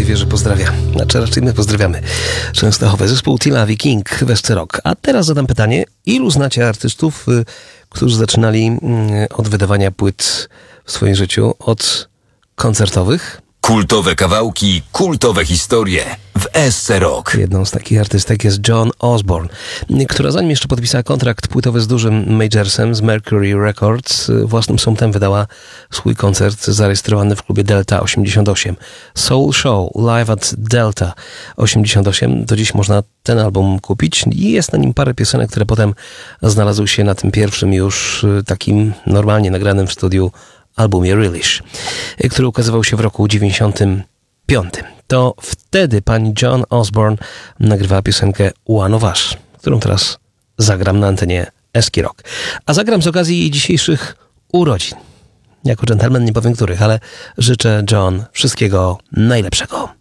wieży pozdrawia. Znaczy raczej my pozdrawiamy Częstochowe. Zespół Tilawi King w Esce Rock. A teraz zadam pytanie, ilu znacie artystów, którzy zaczynali od wydawania płyt w swoim życiu, od koncertowych? Kultowe kawałki, kultowe historie w Esce Rock. Jedną z takich artystek jest Joan Osborne, która zanim jeszcze podpisała kontrakt płytowy z dużym majorsem, z Mercury Records, własnym sumptem wydała swój koncert zarejestrowany w klubie Delta 88. Soul Show Live at Delta 88. Do dziś można ten album kupić i jest na nim parę piosenek, które potem znalazły się na tym pierwszym już takim normalnie nagranym w studiu albumie Relish, który ukazywał się w roku 95. To wtedy pani Joan Osborne nagrywała piosenkę One of Us, którą teraz zagram na antenie Esce Rock. A zagram z okazji jej dzisiejszych urodzin. Jako dżentelmen nie powiem których, ale życzę Joan wszystkiego najlepszego.